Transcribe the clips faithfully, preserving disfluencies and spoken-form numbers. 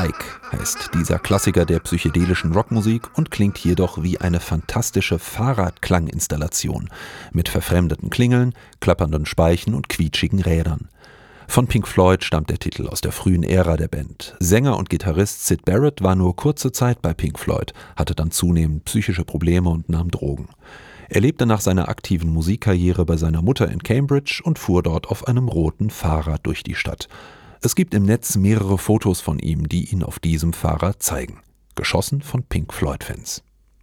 Bike heißt dieser Klassiker der psychedelischen Rockmusik und klingt jedoch wie eine fantastische Fahrradklanginstallation mit verfremdeten Klingeln, klappernden Speichen und quietschigen Rädern. Von Pink Floyd stammt der Titel aus der frühen Ära der Band. Sänger und Gitarrist Syd Barrett war nur kurze Zeit bei Pink Floyd, hatte dann zunehmend psychische Probleme und nahm Drogen. Er lebte nach seiner aktiven Musikkarriere bei seiner Mutter in Cambridge und fuhr dort auf einem roten Fahrrad durch die Stadt. Es gibt im Netz mehrere Fotos von ihm, die ihn auf diesem Fahrrad zeigen. Geschossen von Pink Floyd-Fans.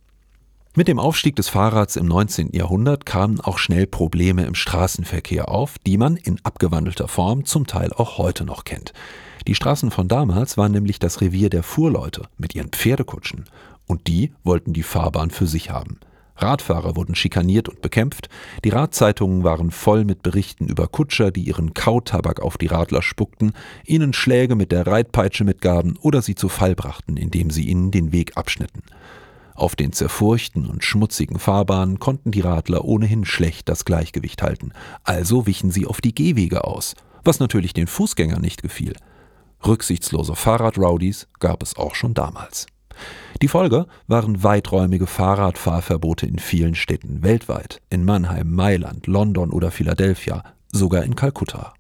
Mit dem Aufstieg des Fahrrads im neunzehnten Jahrhundert kamen auch schnell Probleme im Straßenverkehr auf, die man in abgewandelter Form zum Teil auch heute noch kennt. Die Straßen von damals waren nämlich das Revier der Fuhrleute mit ihren Pferdekutschen. Und die wollten die Fahrbahn für sich haben. Radfahrer wurden schikaniert und bekämpft, die Radzeitungen waren voll mit Berichten über Kutscher, die ihren Kautabak auf die Radler spuckten, ihnen Schläge mit der Reitpeitsche mitgaben oder sie zu Fall brachten, indem sie ihnen den Weg abschnitten. Auf den zerfurchten und schmutzigen Fahrbahnen konnten die Radler ohnehin schlecht das Gleichgewicht halten, also wichen sie auf die Gehwege aus, was natürlich den Fußgängern nicht gefiel. Rücksichtslose Fahrradraudis gab es auch schon damals. Die Folge waren weiträumige Fahrradfahrverbote in vielen Städten weltweit, in Mannheim, Mailand, London oder Philadelphia, sogar in Kalkutta.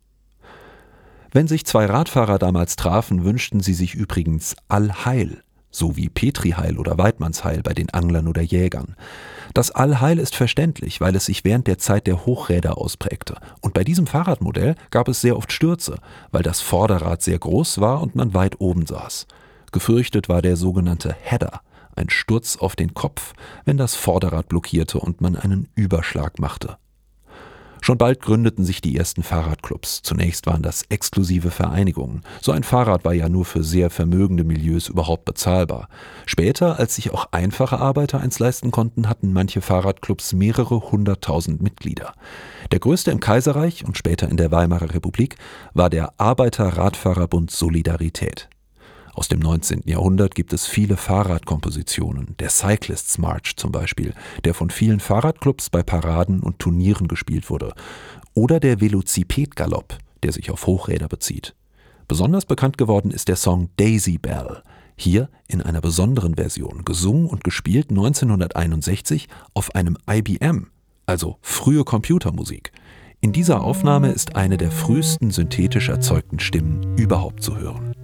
Wenn sich zwei Radfahrer damals trafen, wünschten sie sich übrigens Allheil, so wie Petriheil oder Weidmannsheil bei den Anglern oder Jägern. Das Allheil ist verständlich, weil es sich während der Zeit der Hochräder ausprägte. Und bei diesem Fahrradmodell gab es sehr oft Stürze, weil das Vorderrad sehr groß war und man weit oben saß. Gefürchtet war der sogenannte Header, ein Sturz auf den Kopf, wenn das Vorderrad blockierte und man einen Überschlag machte. Schon bald gründeten sich die ersten Fahrradclubs. Zunächst waren das exklusive Vereinigungen. So ein Fahrrad war ja nur für sehr vermögende Milieus überhaupt bezahlbar. Später, als sich auch einfache Arbeiter eins leisten konnten, hatten manche Fahrradclubs mehrere hunderttausend Mitglieder. Der größte im Kaiserreich und später in der Weimarer Republik war der Arbeiter-Radfahrerbund Solidarität. Aus dem neunzehnten Jahrhundert gibt es viele Fahrradkompositionen, der Cyclists March zum Beispiel, der von vielen Fahrradclubs bei Paraden und Turnieren gespielt wurde, oder der Velociped-Galopp, der sich auf Hochräder bezieht. Besonders bekannt geworden ist der Song Daisy Bell, hier in einer besonderen Version, gesungen und gespielt neunzehnhunderteinundsechzig auf einem I B M, also frühe Computermusik. In dieser Aufnahme ist eine der frühesten synthetisch erzeugten Stimmen überhaupt zu hören.